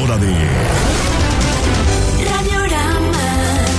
hora de Radiorama.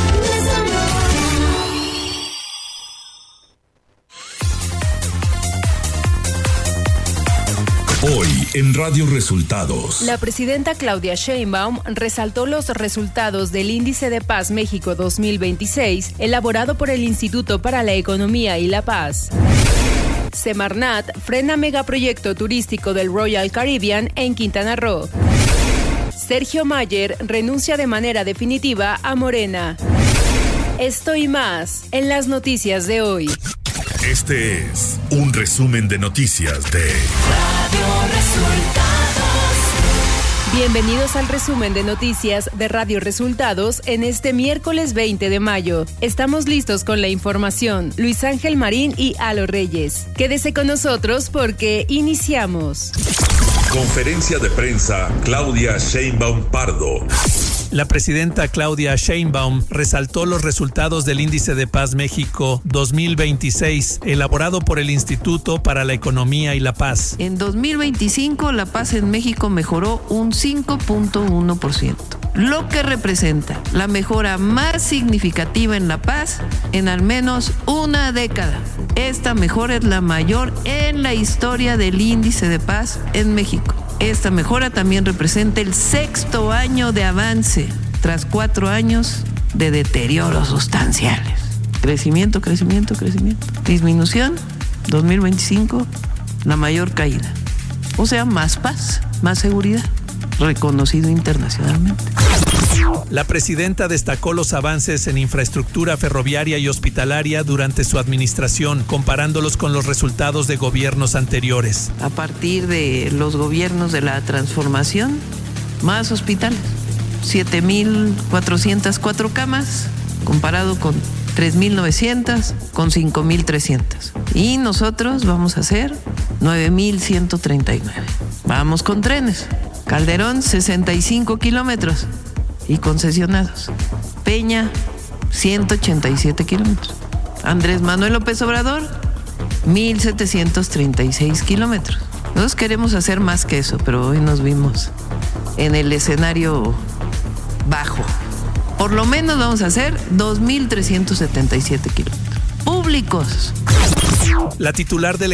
Hoy en Radio Resultados. La presidenta Claudia Sheinbaum resaltó los resultados del Índice de Paz México 2026, elaborado por el Instituto para la Economía y la Paz. Semarnat frena megaproyecto turístico del Royal Caribbean en Quintana Roo. Sergio Mayer renuncia de manera definitiva a Morena. Esto y más en las noticias de hoy. Este es un resumen de noticias de Radio Resultados. Bienvenidos al resumen de noticias de Radio Resultados en este miércoles 20 de mayo. Estamos listos con la información. Luis Ángel Marín y Alo Reyes. Quédese con nosotros porque iniciamos. Conferencia de prensa Claudia Sheinbaum Pardo. La presidenta Claudia Sheinbaum resaltó los resultados del Índice de Paz México 2026, elaborado por el Instituto para la Economía y la Paz. En 2025, la paz en México mejoró un 5.1%, lo que representa la mejora más significativa en la paz en al menos una década. Esta mejora es la mayor en la historia del Índice de Paz en México. Esta mejora también representa el 6º año de avance tras 4 años de deterioros sustanciales. Crecimiento. Disminución, 2025, la mayor caída. O sea, más paz, más seguridad, reconocido internacionalmente. La presidenta destacó los avances en infraestructura ferroviaria y hospitalaria durante su administración, comparándolos con los resultados de gobiernos anteriores. A partir de los gobiernos de la transformación, más hospitales, 7,404 camas, comparado con 3,900, con 5,300. Y nosotros vamos a hacer 9,139. Vamos con trenes. Calderón, 65 kilómetros y concesionados. Peña, 187 kilómetros. Andrés Manuel López Obrador, 1,736 kilómetros. Nosotros queremos hacer más que eso, pero hoy nos vimos en el escenario bajo. Por lo menos vamos a hacer 2,377 kilómetros públicos. La titular del